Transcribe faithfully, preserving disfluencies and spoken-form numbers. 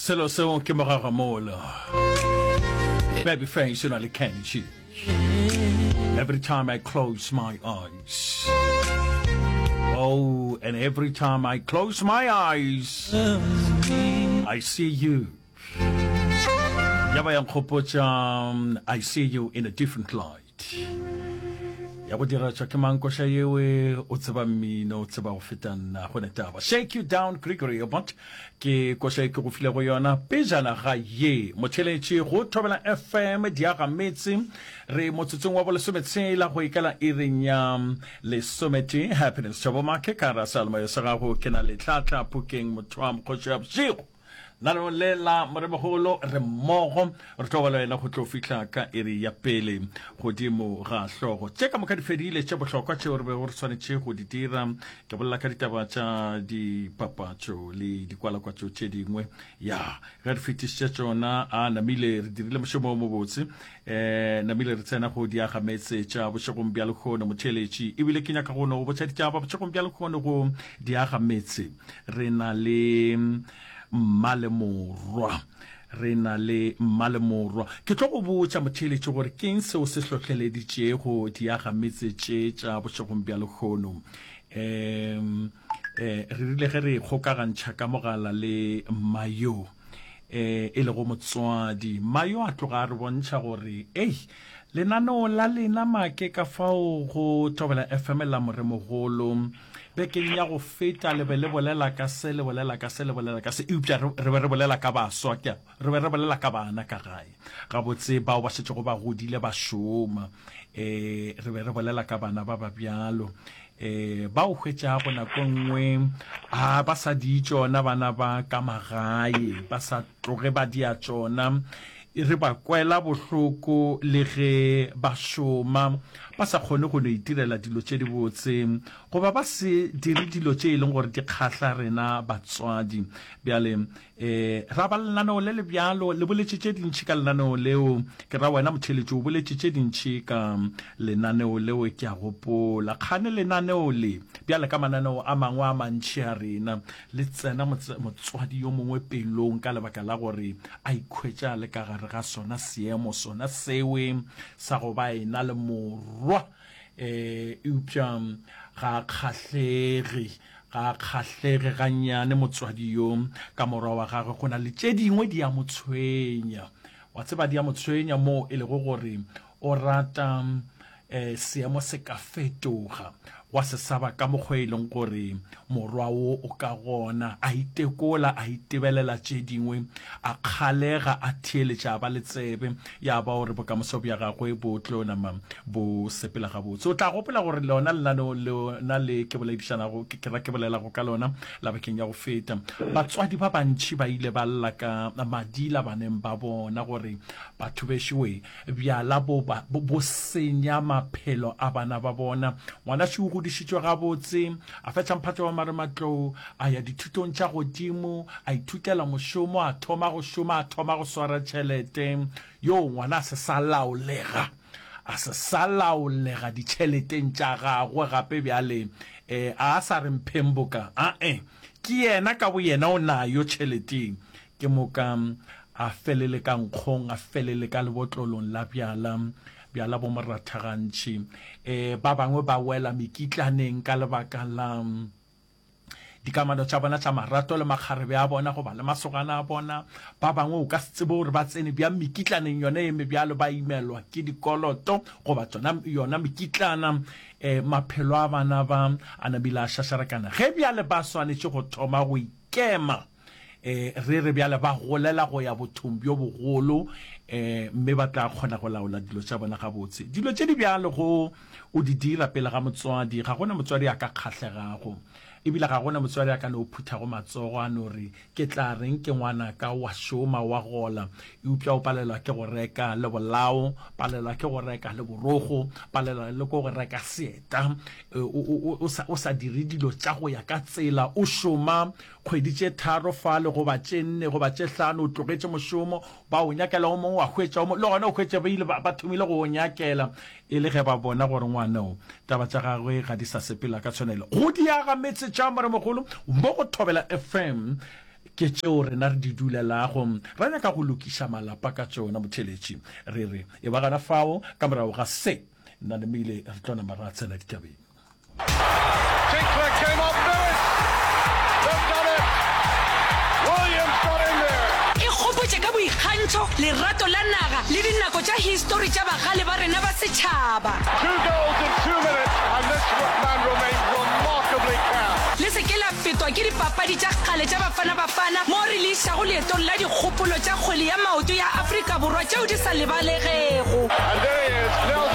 Selo seo ke mogagamola. Baby face you know like candy. Every time I close my eyes. Oh, and every time I close my eyes, I see you. Yaba yang khopocha, I see you in a different light. Yabo dira cha kemanko sha yewe o tsaba mmino o tsaba go fetana go netaba. Shake you down Gregory Obot ke ko sha ke go file go yona pejana ga ye motheletši go thobela F M dia ga metsi re motsotsong wa bolesometsela go ikala irenya le someti happiness jobo make kara salma ya sa go kena le tlatla pukeng motwam go tšwa bjego na re lela moremogolo re mmogo re tobela ena go tlo fitla ka iri ya pele godimo ga hlogo tšeka moka di fedile tša bohlokwa tšeo re be go re tshwanetše go di dira ke bolela ka ditaba tša dipapatšo le dikwalakwatšo tše dingwe ya ge re fetišitše tšona a namile re dirile mošomo mo botse um namile re tsena go diagametse tša bošegong bja lekgono motheletši ebile ke nyaka gono go botša ditaba bošegong bja lekgono go diagametse re na le Malemorwa re na le Malemorwa ke tlo go botša motheletši gore ke eng seo se hlohleleditše go diagametse tše tša bošegong bja lekgono um re rile ge re kgokagantšha ka mogala le Mayo eh e le go motswadi Mayo a tloga re bontšha gore ei lenaneo la lena make ka fao go tobela F M la moremogolo bekeng ya go feta le be le bolela ka se le bolela ka se le bolela ka se upša re be re bolela ka baswa ke re be re bolela ka bana ka gae ga botse bao ba šetše go ba godile ba šoma eh re be re bolela ka bana ba ba bjalo eh ba o hwetša go nako nngwe a ba sa di tšona bana ba ka magae ba sa tloge ba dia tšona re ba kwela bohloko le ge ba šoma ba sa kgone go no itirela dilo tše di botse goba ba se dire dilo tše e leng gore di kgahla rena batswadi bjale eh ra ba lenaneo le le bjalo le boletše tše dintšhi ka lenaneo leo ke ra wena motheletši o boletše tše dintšhi ka lenaneo leo ke a gopola kgane lenaneo le bjale ka mananeo a mangwe a mantši a rena le tsena motswadi yo mongwe pelong ka lebaka la gore a ikhwetša le ka gare ga sona seemo sona sewe sa go ba ena le morwa eh upša ga kgahlege ga kgahlege ga nyane motswadi yo ka morwa wa gagwe go na le tše dingwe di a motshwenya wa tseba di a motshwenya mo e le go gore o rata eh seemo se ka fetoga wa se saba ka mokgweleng gore morwa o o ka gona a itekola a itebelela tše dingwe a kgalega a theeletša ba le tsebe ya ba gore bokamoso bja gagwe bo tlo nama bo sepela gabotse o tla gopola gore lona lenaneo lena le ke boledišanago ke ra ke bolelago ka lona la bakeng ya go feta batswadi ba bantši ba ile ba lla ka madila baneng ba bona gore batho bešiwe bjala bo bo senya maphelo a bana ba bona ngwana tšeo godisitswe gabotse a fetša mphatlo wa marematlou a ya dithutong tša godimo a ithutela mošomo a thoma go šoma a thoma go swara tšhelete yo ngwana a se sa laolega a se sa laolega ditšheleteng tša gagwe gape bjale um a sa re mphemboka ae ke yena ka bo yena o nayo tšheleteng ke moka a felele ka nkgong a felele ka lebotlolong la bjala bjala bo morathagantši eh ba bangwe ba wela mekitlaneng ka lebaka la dikamano tša bona tša marato le makgarebe a bona go ba le masogana a bona ba bangwe o ka se tsebe gore ba tsene bja mekitlaneng yone e mebjalo ba imelwa ke dikoloto go ba tsona yona mekitlana eh maphelo a bana ba a nabile a šašarakana ge bjale ba swanetše go thoma go ikema eh re re bjale ba golela go ya bothong bjo bogolo eh mme ba tla kgona go laola dilo tša bona gabotse dilo tše di bjale go o di dira pele ga motswadi ga gona motswadi a ka kgatlhegago ebile ga gona motswadi a ka no phutha go matsogo a no re ke tla reng ke ngwana ka wa shoma wa gola e upša o palela ke go reka le bolao palela ke go reka le borogo palela le go reka seeta o sa dire dilo tša go ya ka tsela o šoma kgwedi tše tharo fale go ba tše nne go ba tše hlano o tlogetše mošomo ba o nyakela o mongwe wa hwetša le gona o hwetša ba ile ba thomile go o nyakela e le ge ba bona gore ngwanao taba tša gagwe ga di sa sepela ka tshwanelo go diagametse tša moremogolo mo go thobela F M ke tšeo rena re di dulelago ra nyaka go lokiša malapa ka tšona motheletši re re e ba gana fao ka morago ga se nna le meile re tlo nama ra tsena ditabeng. Tinkler came up Lewis. They've done it. Williams got in there. E khopotse ka boikgantsho lerato la naga le dinako tša history tša bagale ba rena ba setšhaba. Two goals in two minutes and this man remains remarkably calm. Le se ke la fetwa ke dipapadi tša kgale tša bafana bafana mo re le isago leetong la dikgopolo tša kgwele ya maoto ya Afrika Borwa tšeo di sa lebalegego. And there he is, Nelson